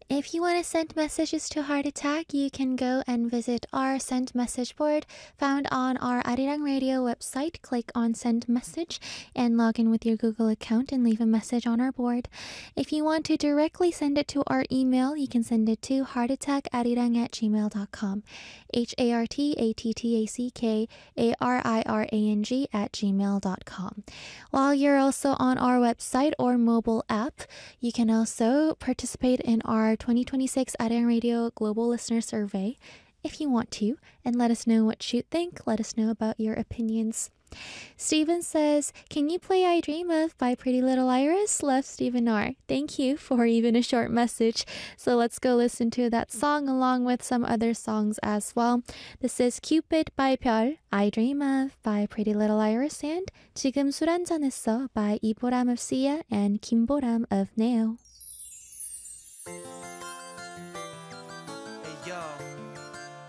If you want to send messages to Heart Attack, you can go and visit our send message board found on our Arirang Radio website. Click on send message and log in with your Google account and leave a message on our board. If you want to directly send it to our email, you can send it to heartattackarirang@gmail.com. heartattackarirang@gmail.com. While you're also on our website or mobile app, you can also participate in our 2026 Arirang Radio Global Listener Survey if you want to, and let us know what you think. Let us know about your opinions. Steven says, can you play I Dream Of by Pretty Little Iris? Love, Stephen R. Thank you for even a short message. So let's go listen to that song along with some other songs as well. This is Cupid by 별, I Dream Of by Pretty Little Iris, and 지금 술 한잔 했어 by 이보람 of Sia and 김보람 of Neo.